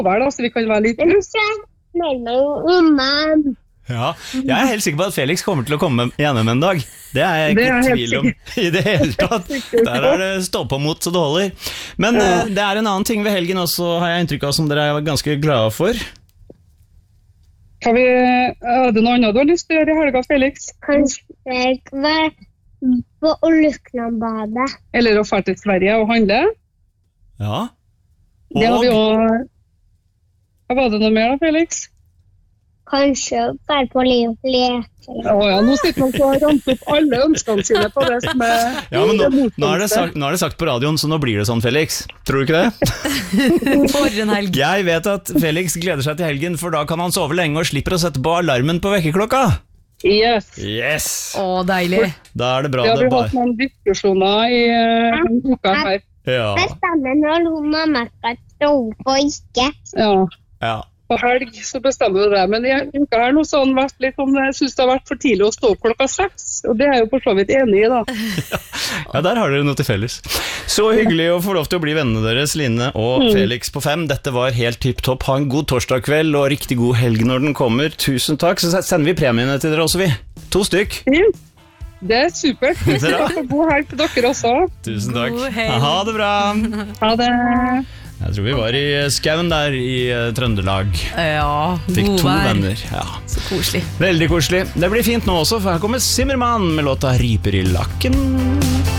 fravær, da, så vi kan være litt... Ja, jeg er helt sikker på at Felix kommer til å komme gjennom en dag. Det er jeg ikke i tvil om i det hele tatt. Der er det stå på mot så det holder. Men det er en annen ting ved helgen også, har jeg inntrykk av, som dere er ganske glade for. Er det noe annet du har lyst til å gjøre i helga, Felix? Kanskje jeg var på Oluklandbadet. Eller å fære til Sverige og handle? Ja. Det har vi også... Hva var det noe mer da, Felix? Kanskje være på liv og leke. Nå sitter man og ramper opp alle ønskene sine på det som er... Ja, men nå er det sagt på radioen, så nå blir det sånn, Felix. Tror du ikke det? For en helg. Jeg vet at Felix gleder seg til helgen, for da kan han sove lenge og slipper å sette på alarmen på vekkerklokka. Yes. Å, deilig. Da er det bra. Ja, vi har hatt noen diskusjoner i uka her. Ja. Bestemmer når mamma skal stå opp og ikke. Ja. På helg så bestemmer du det, men i uka her nå så har han vært litt om jeg synes det har vært for tidlig å stå opp klokka 6, og det er jeg jo for så vidt enig i da. Ja, der har dere noe til felles. Så hyggelig å få lov til å bli vennene deres, Line og Felix på 5. Dette var helt tipp-topp. Ha en god torsdag kveld og riktig god helg når den kommer. Tusen takk. Så sender vi premiene til dere også, vi. 2 stykk. Det er supert. God helg til dere også. Tusen takk. God helg. Ha det bra. Ha det. Jeg tror vi var i skauen der i Trøndelag. Ja, Fikk 2 godvær. venner. Ja. Så koselig. Veldig koselig. Det blir fint nå også, for her kommer Zimmermann med låta Riper i lakken.